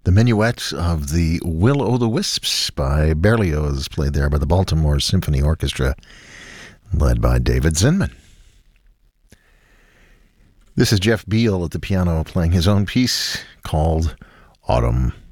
The Minuet of the Will-O'-the-Wisps by Berlioz, played there by the Baltimore Symphony Orchestra, led by David Zinman. This is Jeff Beal at the piano playing his own piece called Autumn